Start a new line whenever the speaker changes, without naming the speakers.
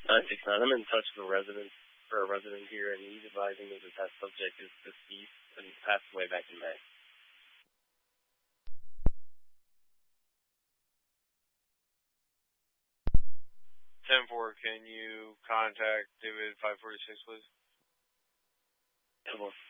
6-9. I'm in touch with a resident here, and he's advising that the test subject is deceased and passed away back in May.
10-4, can you contact David 546, please?
10-4.